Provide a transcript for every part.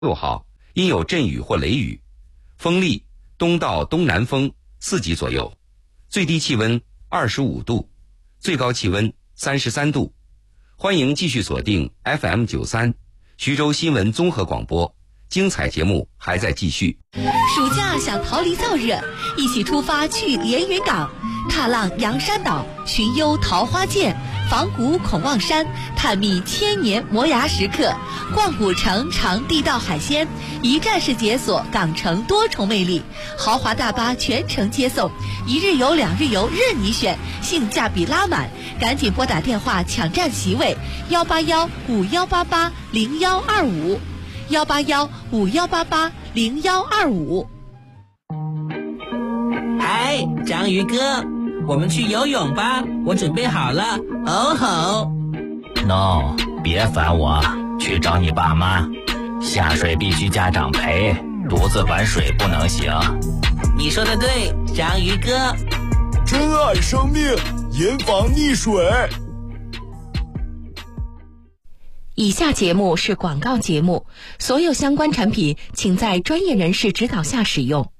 6号阴有阵雨或雷雨，风力东到东南风4级左右，最低气温25度，最高气温33度。欢迎继续锁定 FM93 徐州新闻综合广播，精彩节目还在继续。 暑假想逃离燥热，一起出发去连云港，踏浪洋山岛，寻幽桃花涧，访古孔望山，探秘千年磨牙时刻，逛古城尝地道海鲜，一站式解锁港城多重魅力。豪华大巴全程接送，1日游2日游任你选，性价比拉满。赶紧拨打电话抢占席位，18151880125。18151880125。 哎，章鱼哥，我们去游泳吧，我准备好了。哦吼 ！No， 别烦我，去找你爸妈。下水必须家长陪，独自玩水不能行。 你说的对，章鱼哥。 珍爱生命，严防溺水。 以下节目是广告节目，所有相关产品请在专业人士指导下使用。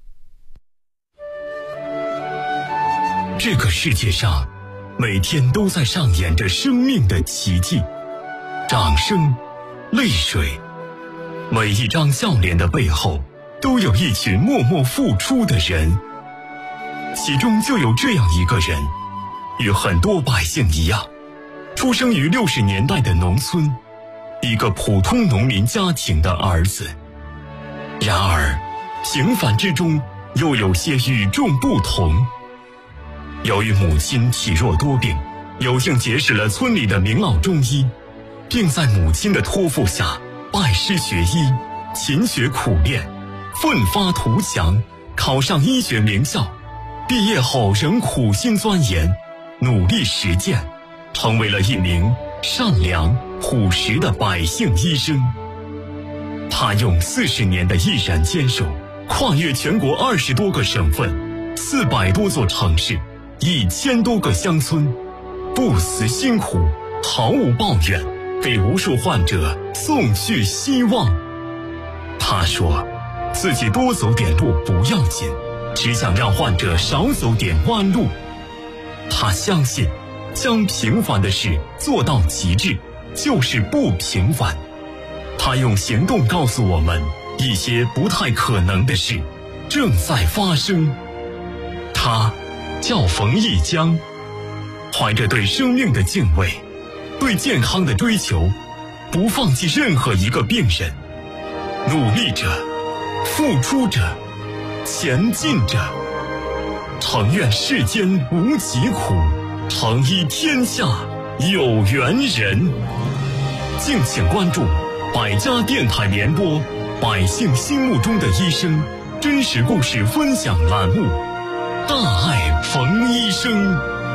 这个世界上每天都在上演着生命的奇迹，掌声，泪水，每一张笑脸的背后都有一群默默付出的人，其中就有这样一个人，与很多百姓一样，出生于60年代的农村，一个普通农民家庭的儿子。然而平凡之中又有些与众不同。由于母亲体弱多病，有幸结识了村里的名老中医，并在母亲的托付下拜师学医，勤学苦练，奋发图强，考上医学名校。毕业后仍苦心钻研，努力实践，成为了一名善良朴实的百姓医生。他用40年的毅然坚守，跨越全国20多个省份，400多座城市，1000多个乡村，不辞辛苦，毫无抱怨，给无数患者送去希望。他说自己多走点路不要紧，只想让患者少走点弯路。他相信将平凡的事做到极致就是不平凡。他用行动告诉我们，一些不太可能的事正在发生。他叫冯一江，怀着对生命的敬畏，对健康的追求，不放弃任何一个病人，努力着，付出着，前进着。诚愿世间无疾苦，诚医天下有缘人。敬请关注百家电台联播百姓心目中的医生真实故事分享栏目，大爱冯医生。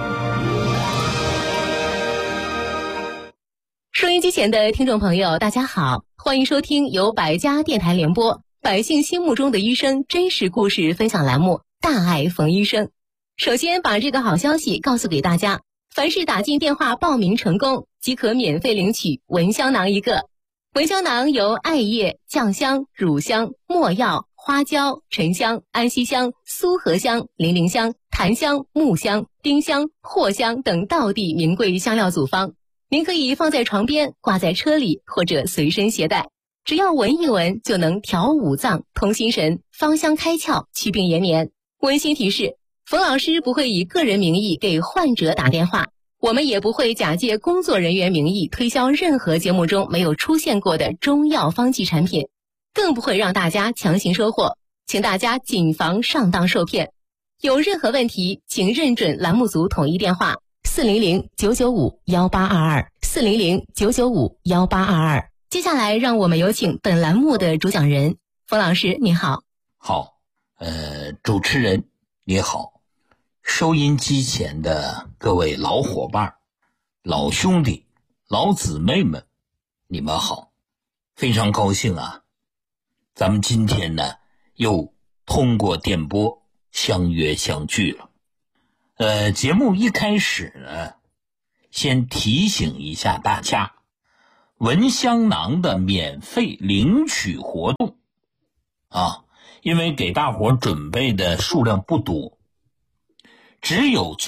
收音机前的听众朋友大家好，欢迎收听由百家电台联播百姓心目中的医生真实故事分享栏目，大爱冯医生。首先把这个好消息告诉给大家，凡是打进电话报名成功，即可免费领取蚊香囊1个。蚊香囊由艾叶、酱香、乳香、没药、花椒、沉香、安息香、苏合香、零陵香、檀香、木香、丁香、藿香等道地名贵香料组方。您可以放在床边，挂在车里，或者随身携带，只要闻一闻就能调五脏、通心神、芳香开窍、祛病延年。温馨提示，冯老师不会以个人名义给患者打电话，我们也不会假借工作人员名义推销任何节目中没有出现过的中药方剂产品，更不会让大家强行收货，请大家谨防上当受骗。有任何问题，请认准栏目组统一电话400-995-1822，400-995-1822。接下来让我们有请本栏目的主讲人冯老师，你好。 好，主持人你好，收音机前的各位老伙伴、老兄弟、老姊妹们，你们好，非常高兴啊！咱们今天呢，又通过电波相约相聚了。节目一开始呢，先提醒一下大家， 蚊香囊的免费领取活动啊，因为给大伙准备的数量不多，只有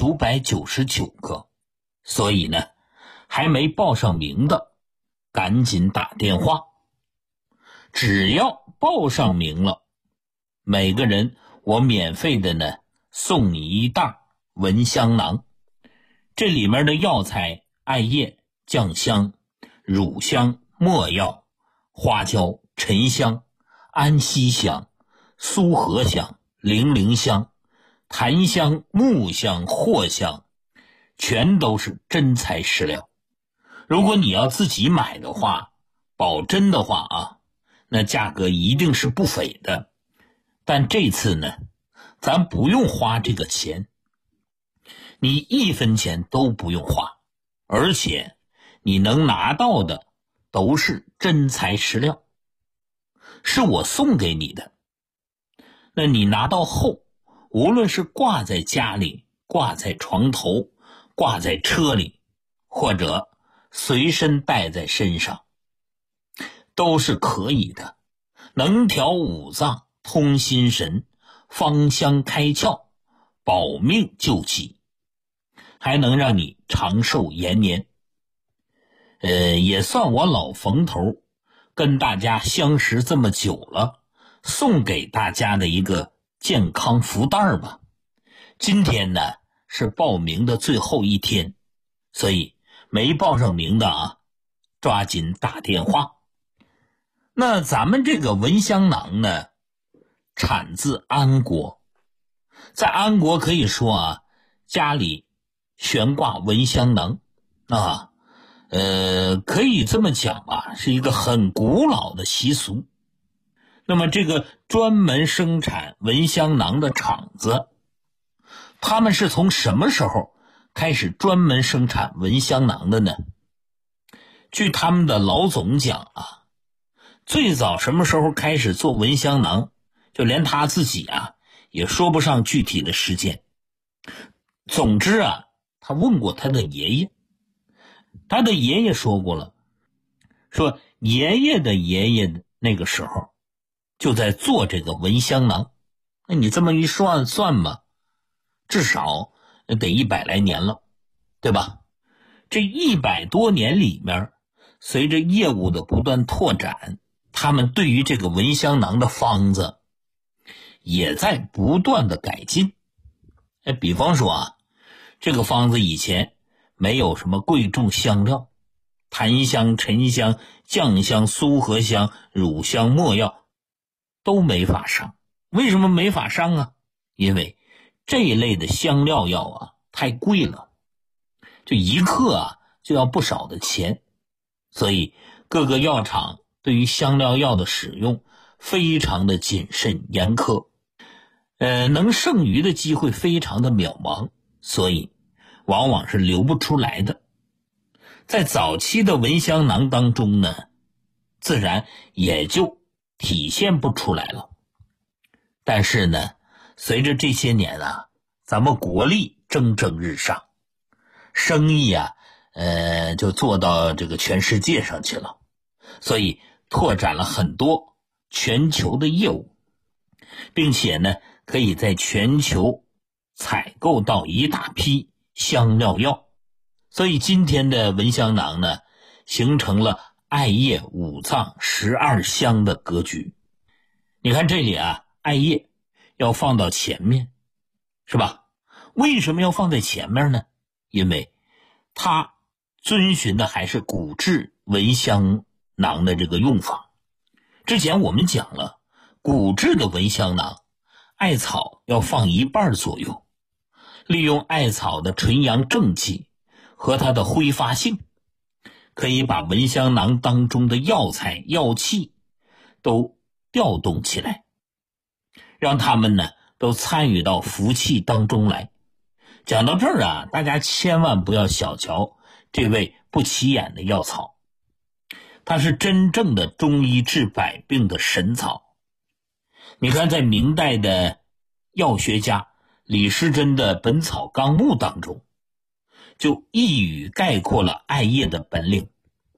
999个，所以呢，还没报上名的赶紧打电话。只要报上名了，每个人我免费的呢送你一袋蚊香囊，这里面的药材艾叶、酱香、乳香、没药、花椒、沉香、安息香、苏合香、零陵香、檀香、木香、藿香，全都是真材实料。如果你要自己买的话，保真的话啊，那价格一定是不菲的。但这次呢，咱不用花这个钱，你1分钱都不用花，而且你能拿到的都是真材实料，是我送给你的。那你拿到后，无论是挂在家里、挂在床头、挂在车里，或者随身带在身上，都是可以的，能调五脏、通心神、芳香开窍、保命救急，还能让你长寿延年。也算我老冯头跟大家相识这么久了，送给大家的一个健康福袋吧。今天呢是报名的最后一天，所以没报上名的啊，抓紧打电话。那咱们这个蚊香囊呢，产自安国，在安国可以说啊，家里悬挂蚊香囊啊，可以这么讲吧，是一个很古老的习俗。那么这个专门生产蚊香囊的厂子，他们是从什么时候开始专门生产蚊香囊的呢？据他们的老总讲啊，最早什么时候开始做蚊香囊，就连他自己啊也说不上具体的时间。总之啊，他问过他的爷爷，他的爷爷说过了，说爷爷的爷爷那个时候就在做这个蚊香囊。那你这么一算吧，至少得100来年了，对吧？这100多年里面，随着业务的不断拓展，他们对于这个蚊香囊的方子也在不断的改进。比方说啊，这个方子以前没有什么贵重香料，檀香、沉香、酱香、苏合香、乳香、没药都没法上。为什么没法上啊？因为这一类的香料药啊太贵了，就一克啊就要不少的钱，所以各个药厂对于香料药的使用非常的谨慎严苛，能剩余的机会非常的渺茫，所以往往是流不出来的。在早期的蚊香囊当中呢，自然也就体现不出来了。但是呢，随着这些年啊，咱们国力蒸蒸日上，生意啊就做到这个全世界上去了，所以拓展了很多全球的业务，并且呢可以在全球采购到一大批香料药。所以今天的蚊香囊呢，形成了艾叶、五脏、12香的格局。你看这里啊，艾叶要放到前面，是吧？为什么要放在前面呢？因为它遵循的还是古制蚊香囊的这个用法。之前我们讲了，古制的蚊香囊，艾草要放1半左右，利用艾草的纯阳正气和它的挥发性，可以把蚊香囊当中的药材药气都调动起来，让他们呢都参与到服气当中来。讲到这儿啊，大家千万不要小瞧这位不起眼的药草，它是真正的中医治百病的神草。你看在明代的药学家李时珍的《本草纲目》当中，就一语概括了艾叶的本领，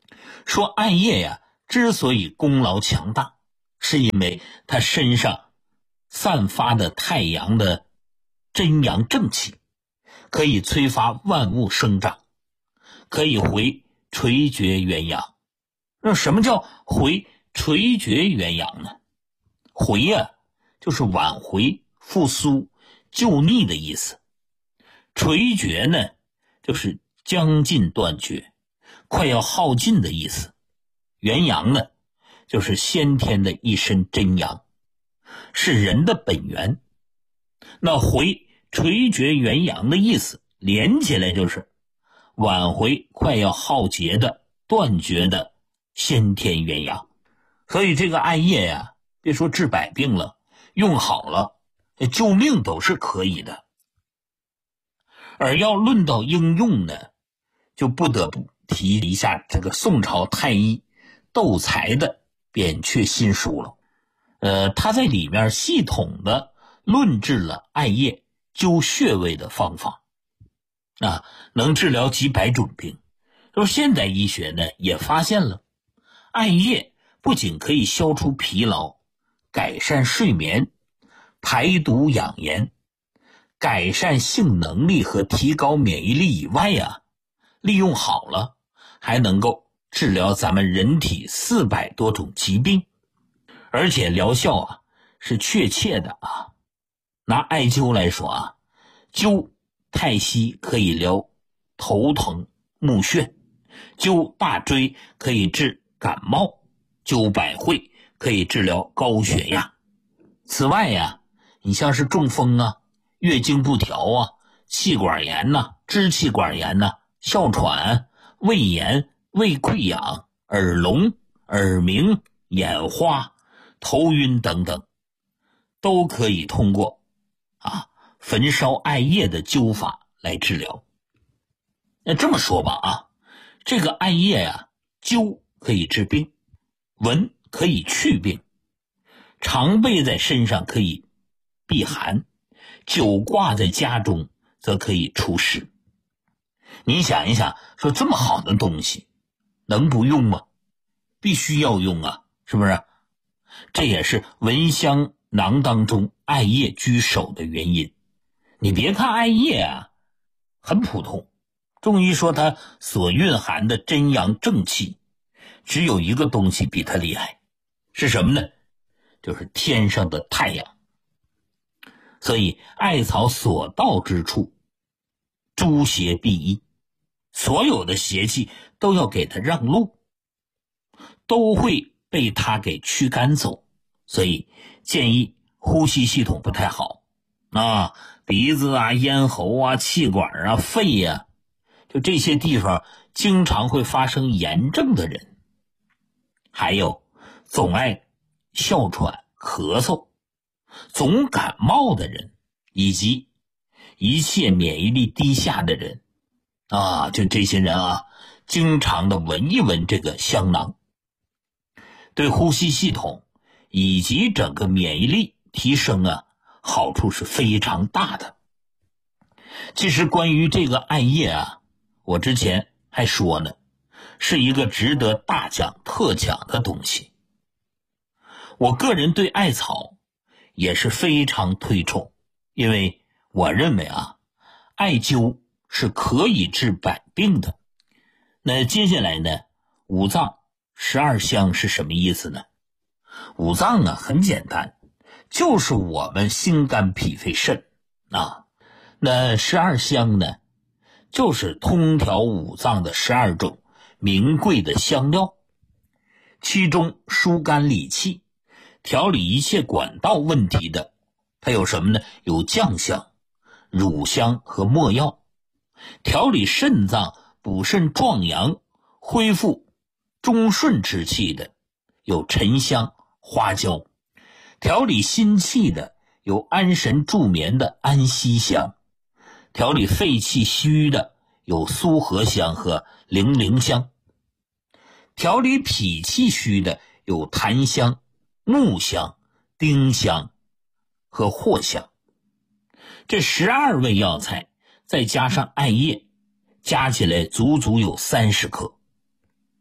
说艾叶呀，之所以功劳强大，是因为它身上散发的太阳的真阳正气，可以催发万物生长，可以回垂绝元阳。那什么叫回垂绝元阳呢？回呀，就是挽回、复苏、救逆的意思。垂绝呢，就是将近断绝，快要耗尽的意思。元阳呢，就是先天的一身真阳，是人的本源。那回垂绝元阳的意思连起来就是挽回快要耗竭的断绝的先天元阳。所以这个艾叶呀，别说治百病了，用好了救命都是可以的。而要论到应用呢，就不得不提一下这个宋朝太医窦才的扁鹊新书了。他在里面系统的论治了艾叶灸穴位的方法，能治疗几百种病。就是现代医学呢也发现了，艾叶不仅可以消除疲劳，改善睡眠，排毒养颜，改善性能力和提高免疫力以外呀，利用好了还能够治疗咱们人体400多种疾病，而且疗效是确切的。拿艾灸来说灸太溪可以疗头疼目眩，灸大椎可以治感冒，灸百会可以治疗高血压。此外你像是中风月经不调气管炎支气管炎哮喘、胃炎、胃溃疡、耳聋、耳鸣、眼花、头晕等等，都可以通过焚烧艾叶的灸法来治疗。那这么说吧这个艾叶灸可以治病，闻可以去病，常备在身上可以避寒，久挂在家中则可以除湿。你想一想，说这么好的东西能不用吗？必须要用是不是？这也是闻香囊当中艾叶居首的原因。你别看艾叶很普通，中医说它所蕴含的真阳正气，只有一个东西比它厉害，是什么呢？就是天上的太阳。所以艾草所到之处，诸邪避逸，所有的邪气都要给它让路，都会被它给驱赶走。所以建议呼吸系统不太好鼻子咽喉气管肺就这些地方经常会发生炎症的人，还有总爱哮喘咳嗽、总感冒的人，以及一切免疫力低下的人就这些人经常的闻一闻这个香囊，对呼吸系统以及整个免疫力提升好处是非常大的。其实关于这个艾叶我之前还说呢，是一个值得大讲特讲的东西。我个人对艾草也是非常推崇，因为我认为艾灸是可以治百病的。那接下来呢，五脏12香是什么意思呢？五脏很简单，就是我们心肝脾肺肾那12香呢，就是通调五脏的12种名贵的香料，其中疏肝理气、调理一切管道问题的，它有什么呢？有酱香、乳香和没药。调理肾脏、补肾壮阳、恢复中顺之气的有沉香、花椒。调理心气的有安神助眠的安息香。调理肺气虚的有苏合香和零陵香。调理脾气虚的有檀香、木香、丁香和藿香。这12味药材再加上艾叶，加起来足足有30克。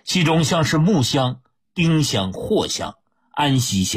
其中像是木香、丁香、藿香、安息香